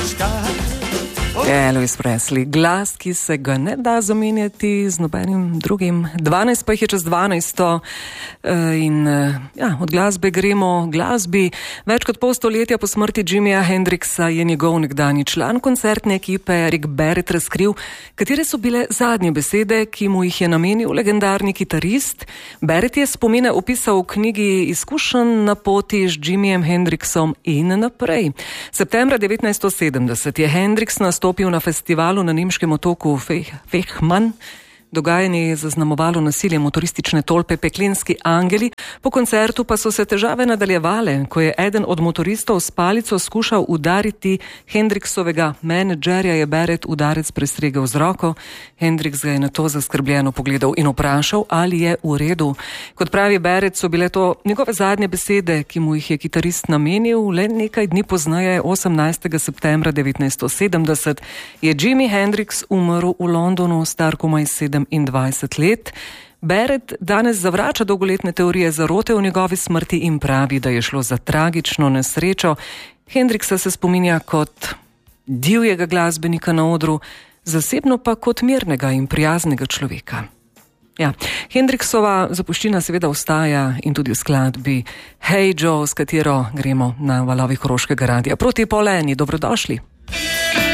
Elvis Presley, glas, ki se ga ne da zamenjati z nobenim drugim. 12 pa jih je čez 12. In od glasbe gremo glasbi. Več kot pol stoletja po smrti Jimija Hendrixa je njegov nekdanji član koncertne ekipe Eric Barrett razkril, katere so bile zadnje besede, ki mu jih je namenil legendarni kitarist. Barrett je spomine opisal v knjigi Izkušenj na poti z Jimijem Hendrixom in naprej. Septembra 1970 je Hendrix nastopil na festivalu na nemškem otoku Fehmarn. Dogajanje je zaznamovalo nasilje motoristične tolpe Peklenski angeli, po koncertu pa so se težave nadaljevale, ko je eden od motoristov s palico skušal udariti Hendrixovega menedžerja, je Barrett udarec prestregel z roko. Hendrix ga je nato zaskrbljeno pogledal in vprašal, ali je v redu. Kot pravi Barrett, so bile to njegove zadnje besede, ki mu jih je kitarist namenil. Le nekaj dni pozneje, 18. septembra 1970, je Jimi Hendrix umrl v Londonu, star komaj 27 let. Barrett danes zavrača dolgoletne teorije zarote o njegovi smrti in pravi, da je šlo za tragično nesrečo. Hendrixa se spominja kot divjega glasbenika na odru, zasebno pa kot mirnega in prijaznega človeka. Hendrixova zapuščina seveda ostaja in tudi v skladbi Hey Joe, s katero gremo na valovih Koroškega radia. Proti pol eni, dobrodošli.